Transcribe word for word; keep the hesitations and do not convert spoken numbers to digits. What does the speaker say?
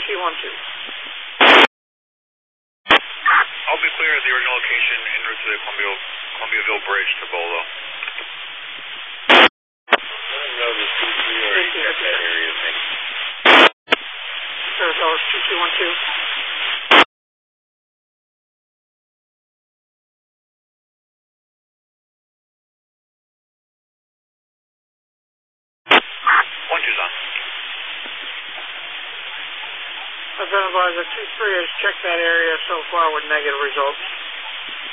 C one two. I'll be clear at the original location en route to the Columbia, Columbiaville Bridge to Bolo. I don't know the C three already checked that area, thank you. Saratoga two C one two. One two's on. I've been advised that two three has checked that area so far with negative results.